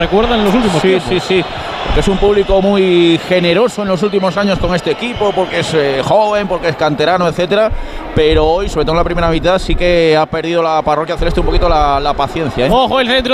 recuerdan en los últimos tiempos. Sí. Porque es un público muy generoso en los últimos años con este equipo, porque es joven, porque es canterano, etcétera. Pero hoy, sobre todo en la primera mitad, sí que ha perdido la parroquia celeste un poquito la paciencia, ¿eh? Ojo el centro